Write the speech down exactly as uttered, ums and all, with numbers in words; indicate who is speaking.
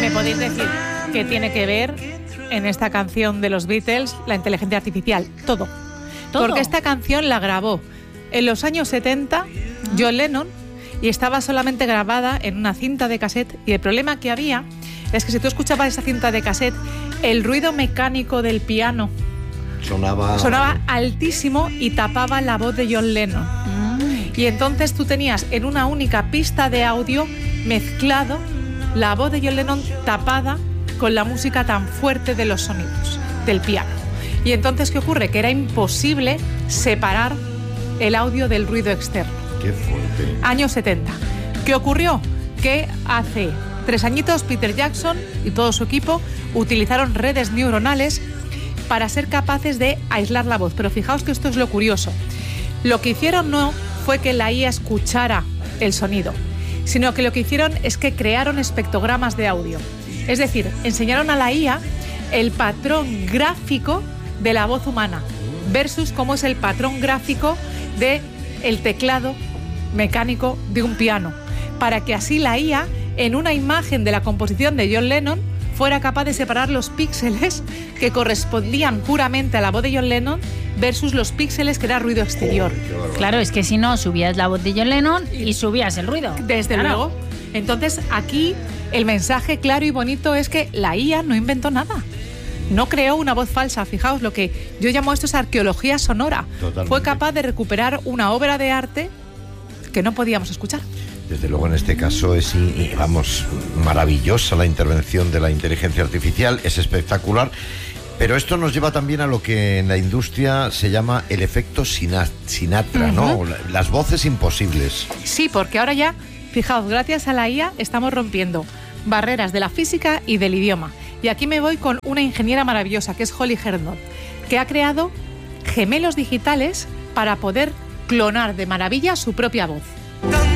Speaker 1: Me podéis decir qué tiene que ver en esta canción de los Beatles la inteligencia artificial. Todo. ¿Todo? Porque esta canción la grabó en los años setenta uh-huh. John Lennon y estaba solamente grabada en una cinta de cassette, y el problema que había es que si tú escuchabas esa cinta de cassette, el ruido mecánico del piano
Speaker 2: sonaba,
Speaker 1: sonaba altísimo y tapaba la voz de John Lennon. Mm. Y entonces tú tenías en una única pista de audio mezclado la voz de John Lennon tapada con la música tan fuerte de los sonidos del piano. Y entonces, ¿qué ocurre? Que era imposible separar el audio del ruido externo.
Speaker 2: ¡Qué fuerte!
Speaker 1: Años setenta. ¿Qué ocurrió? Que hace tres añitos Peter Jackson y todo su equipo utilizaron redes neuronales para ser capaces de aislar la voz. Pero fijaos que esto es lo curioso. Lo que hicieron no fue que la I A escuchara el sonido, sino que lo que hicieron es que crearon espectrogramas de audio. Es decir, enseñaron a la I A el patrón gráfico de la voz humana versus cómo es el patrón gráfico del teclado mecánico de un piano, para que así la I A, en una imagen de la composición de John Lennon, fuera capaz de separar los píxeles que correspondían puramente a la voz de John Lennon versus los píxeles que era ruido exterior.
Speaker 3: Oh, claro, es que si no, subías la voz de John Lennon y subías el ruido.
Speaker 1: Desde
Speaker 3: claro.
Speaker 1: luego. Entonces, aquí el mensaje claro y bonito es que la I A no inventó nada. No creó una voz falsa. Fijaos, lo que yo llamo esto es arqueología sonora.
Speaker 2: Totalmente.
Speaker 1: Fue capaz de recuperar una obra de arte que no podíamos escuchar.
Speaker 2: Desde luego, en este caso es, vamos, maravillosa la intervención de la inteligencia artificial, es espectacular, pero esto nos lleva también a lo que en la industria se llama el efecto Sinatra, uh-huh. ¿no? Las voces imposibles.
Speaker 1: Sí, porque ahora ya, fijaos, gracias a la I A estamos rompiendo barreras de la física y del idioma. Y aquí me voy con una ingeniera maravillosa, que es Holly Herndon, que ha creado gemelos digitales para poder clonar de maravilla su propia voz.